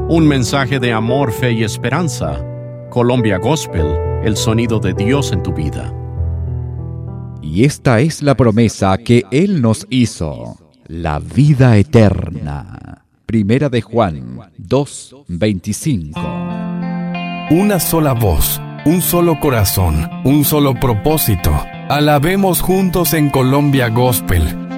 Un mensaje de amor, fe y esperanza. Colombia Gospel, el sonido de Dios en tu vida. Y esta es la promesa que Él nos hizo, la vida eterna. Primera de Juan 2:25. Una sola voz, un solo corazón, un solo propósito. Alabemos juntos en Colombia Gospel.